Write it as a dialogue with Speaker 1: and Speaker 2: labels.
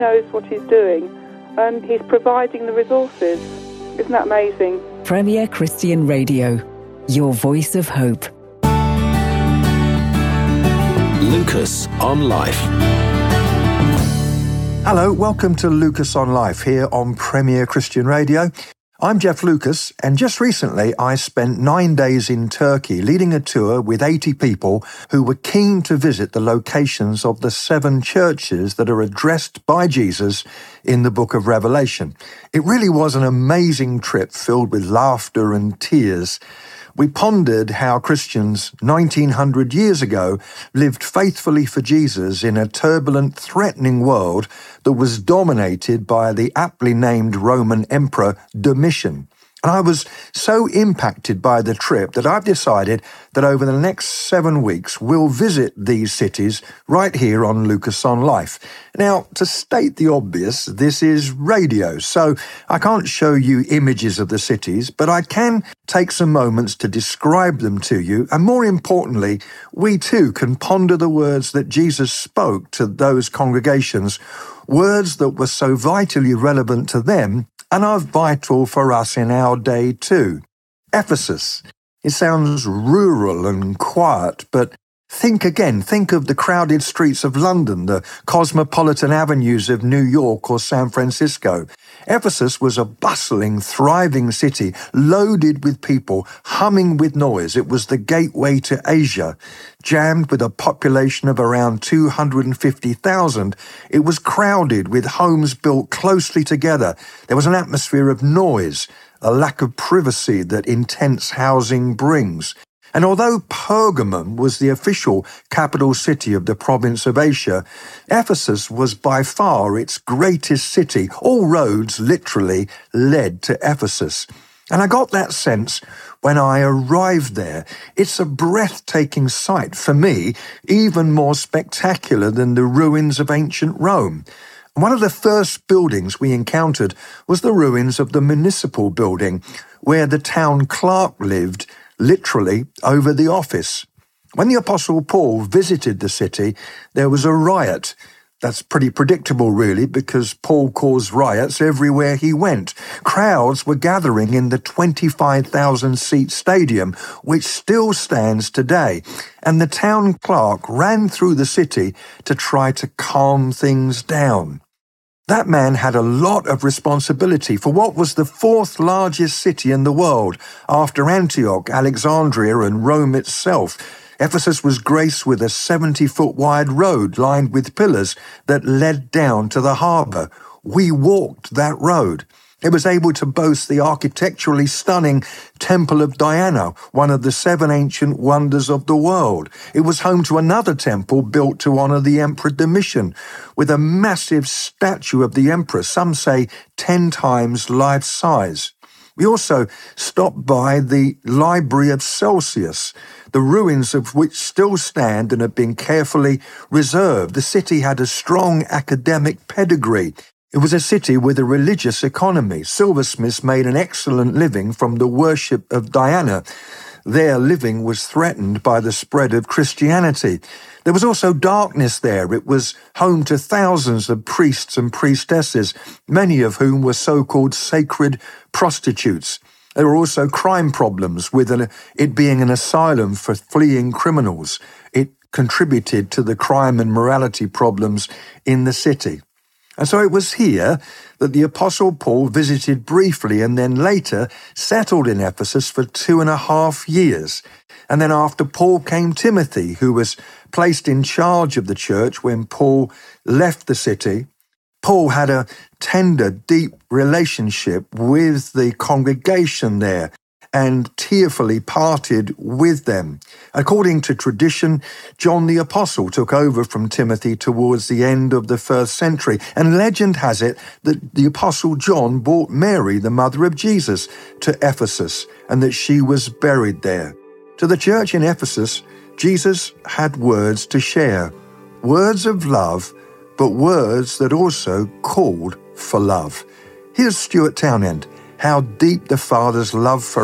Speaker 1: knows what he's doing, and he's providing the resources. Isn't that amazing?
Speaker 2: Premier Christian Radio, your voice of hope.
Speaker 3: Lucas on Life.
Speaker 4: Hello, welcome to Lucas on Life here on Premier Christian Radio. I'm Jeff Lucas, and just recently I spent 9 days in Turkey leading a tour with 80 people who were keen to visit the locations of the 7 churches that are addressed by Jesus in the book of Revelation. It really was an amazing trip filled with laughter and tears. We pondered how Christians 1900 years ago lived faithfully for Jesus in a turbulent, threatening world that was dominated by the aptly named Roman Emperor Domitian. And I was so impacted by the trip that I've decided that over the next 7 weeks, we'll visit these cities right here on Lucas on Life. Now, to state the obvious, this is radio, so I can't show you images of the cities, but I can take some moments to describe them to you. And more importantly, we too can ponder the words that Jesus spoke to those congregations, words that were so vitally relevant to them and are vital for us in our day too. Ephesus. It sounds rural and quiet, but think again. Think of the crowded streets of London, the cosmopolitan avenues of New York or San Francisco. Ephesus was a bustling, thriving city, loaded with people, humming with noise. It was the gateway to Asia. Jammed with a population of around 250,000, it was crowded with homes built closely together. There was an atmosphere of noise, a lack of privacy that intense housing brings. And although Pergamum was the official capital city of the province of Asia, Ephesus was by far its greatest city. All roads literally led to Ephesus. And I got that sense when I arrived there. It's a breathtaking sight for me, even more spectacular than the ruins of ancient Rome. One of the first buildings we encountered was the ruins of the municipal building, where the town clerk lived, literally over the office. When the Apostle Paul visited the city, there was a riot. That's pretty predictable, really, because Paul caused riots everywhere he went. Crowds were gathering in the 25,000-seat stadium, which still stands today, and the town clerk ran through the city to try to calm things down. That man had a lot of responsibility for what was the 4th largest city in the world, after Antioch, Alexandria, and Rome itself. Ephesus was graced with a 70-foot wide road lined with pillars that led down to the harbour. We walked that road. It was able to boast the architecturally stunning Temple of Diana, one of the 7 ancient wonders of the world. It was home to another temple built to honour the Emperor Domitian, with a massive statue of the emperor, some say 10 times life size. We also stopped by the Library of Celsius, the ruins of which still stand and have been carefully reserved. The city had a strong academic pedigree. It was a city with a religious economy. Silversmiths made an excellent living from the worship of Diana. Their living was threatened by the spread of Christianity. There was also darkness there. It was home to thousands of priests and priestesses, many of whom were so-called sacred prostitutes. There were also crime problems, with it being an asylum for fleeing criminals. It contributed to the crime and morality problems in the city. And so it was here that the Apostle Paul visited briefly and then later settled in Ephesus for 2.5 years. And then after Paul came Timothy, who was placed in charge of the church when Paul left the city. Paul had a tender, deep relationship with the congregation there and tearfully parted with them. According to tradition, John the Apostle took over from Timothy towards the end of the 1st century, and legend has it that the Apostle John brought Mary, the mother of Jesus, to Ephesus, and that she was buried there. To the church in Ephesus, Jesus had words to share, words of love, but words that also called for love. Here's Stuart Townend, how deep the Father's love for